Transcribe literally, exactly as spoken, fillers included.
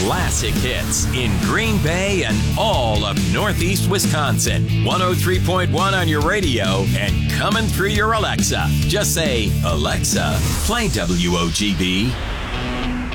classic hits in Green Bay and all of Northeast Wisconsin. one oh three point one on your radio and coming through your Alexa. Just say, Alexa, play W O G B.